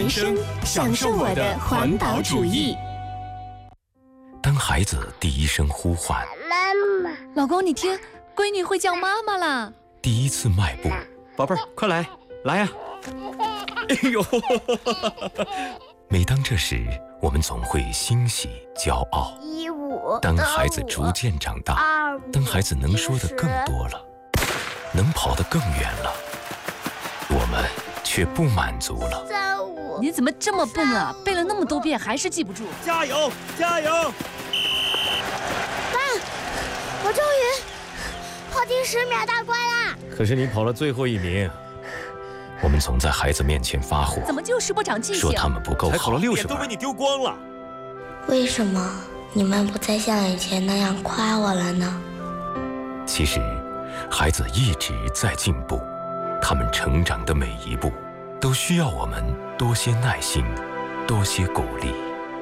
人生，享受我的环保主义。 当孩子第一声呼唤， 妈妈， 老公，你听，闺女会叫妈妈啦。 第一次迈步， 宝贝儿，快来呀！哎呦！ 每当这时，我们总会欣喜骄傲。当孩子逐渐长大，当孩子能说的更多了，能跑得更远了，我们却不满足了。 你怎么这么笨啊？背了那么多遍还是记不住？ 加油，加油！ 爸，我终于跑进10秒大关啦！ 可是你跑了最后1名。 我们总在孩子面前发火， 怎么就是不长记性？ 说他们不够好， 才考了60分，都被你丢光了。 为什么你们不再像以前那样夸我了呢？ 其实，孩子一直在进步，他们成长的每一步，都需要我们多些耐心，多些鼓励。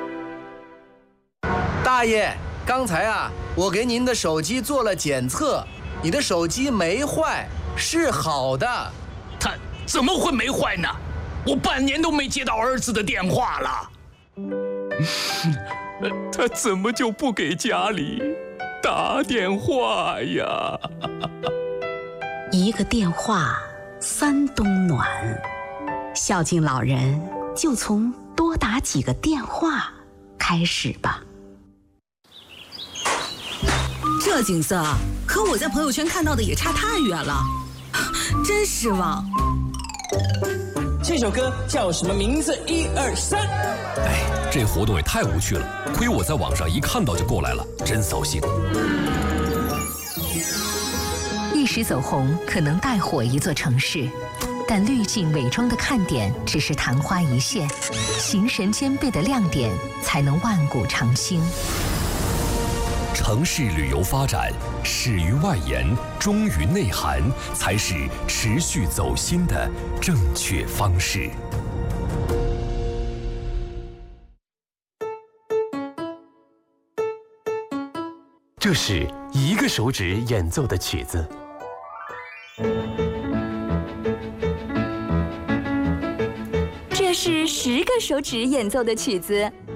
大爷，刚才啊，我给您的手机做了检测，你的手机没坏，是好的。 他怎么会没坏呢？我半年都没接到儿子的电话了。 他怎么就不给家里打电话呀？ 一个电话3冬暖，孝敬老人就从多打几个电话开始吧。 这景色和我在朋友圈看到的也差太远了，真失望。 这首歌叫什么名字？1、2、3。 哎，这活动也太无趣了，亏我在网上一看到就过来了，真扫兴。 一时走红可能带火一座城市，但滤镜伪装的看点只是昙花一现，形神兼备的亮点才能万古长青。 城市旅游发展，始于外延，忠于内涵，才是持续走心的正确方式。 这是一个手指演奏的曲子。 这是10个手指演奏的曲子。